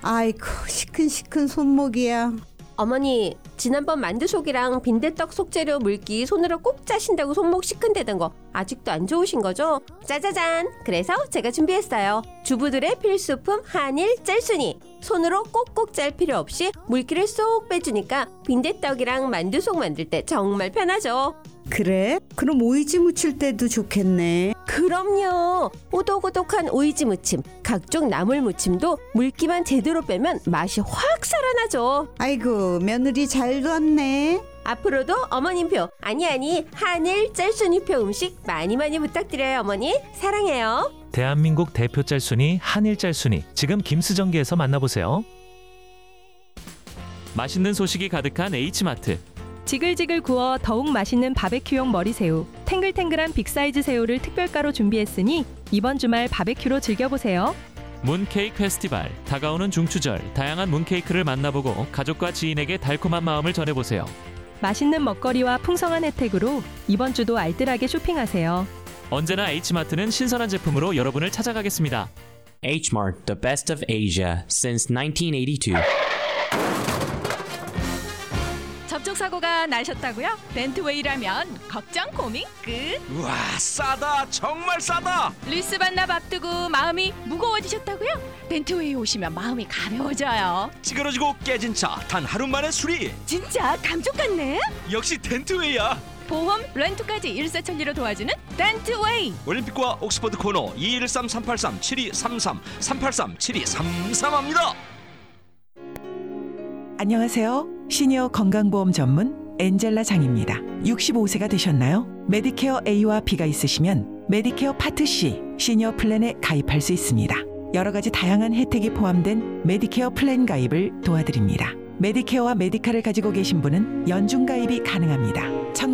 아이고 시큰시큰 손목이야. 어머니, 지난번 만두속이랑 빈대떡 속재료 물기 손으로 꼭 짜신다고 손목 시큰대던 거 아직도 안 좋으신 거죠? 짜자잔! 그래서 제가 준비했어요. 주부들의 필수품 한일 짤순이. 손으로 꼭꼭 짤 필요 없이 물기를 쏙 빼주니까 빈대떡이랑 만두속 만들 때 정말 편하죠. 그래? 그럼 오이지 무칠 때도 좋겠네. 그럼요. 오독오독한 오이지 무침, 각종 나물 무침도 물기만 제대로 빼면 맛이 확 살아나죠. 아이고 며느리 잘 뒀네. 앞으로도 어머님표, 아니 한일 짤순이표 음식 많이 부탁드려요. 어머니 사랑해요. 대한민국 대표 짤순이 한일 짤순이, 지금 김수정기에서 만나보세요. 맛있는 소식이 가득한 H마트. 지글지글 구워 더욱 맛있는 바베큐용 머리새우, 탱글탱글한 빅사이즈 새우를 특별가로 준비했으니 이번 주말 바베큐로 즐겨보세요. 문케이크 페스티벌, 다가오는 중추절, 다양한 문케이크를 만나보고 가족과 지인에게 달콤한 마음을 전해보세요. 맛있는 먹거리와 풍성한 혜택으로 이번 주도 알뜰하게 쇼핑하세요. 언제나 H마트는 신선한 제품으로 여러분을 찾아가겠습니다. H-Mart, the best of Asia since 1982. 접촉사고가 나셨다고요? 렌트웨이라면 걱정 고민 끝. 우와 싸다 정말 싸다. 리스 반납 앞두고 마음이 무거워지셨다고요? 렌트웨이 오시면 마음이 가벼워져요. 찌그러지고 깨진 차 단 하루 만에 수리. 진짜 감쪽 같네. 역시 덴트웨이야. 보험, 렌트까지 일사천리로 도와주는 렌트웨이. 올림픽과 옥스퍼드 코너 213-383-7233 383-7233합니다. 안녕하세요. 시니어 건강보험 전문 엔젤라 장입니다. 65세가 되셨나요? 메디케어 A와 B가 있으시면 메디케어 파트 C 시니어 플랜에 가입할 수 있습니다. 여러 가지 다양한 혜택이 포함된 메디케어 플랜 가입을 도와드립니다. 메디케어와 메디카를 가지고 계신 분은 연중 가입이 가능합니다.